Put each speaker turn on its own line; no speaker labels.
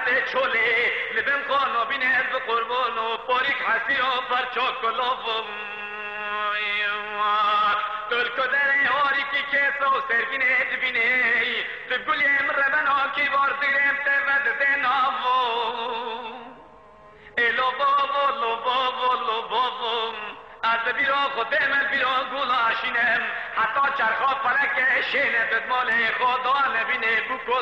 برد چوله لبم خانو بینه به قربان و باریک حسی و پرچاک و لافم تلکو در آریکی که سو سرگینه دبینه تبگولی امره بنا کی واردیم تود دناو ایلو بابو از بیرا خودم بیرا گلاشینم حتی چرخا فرک شینه بدمال خدا نبینه بکو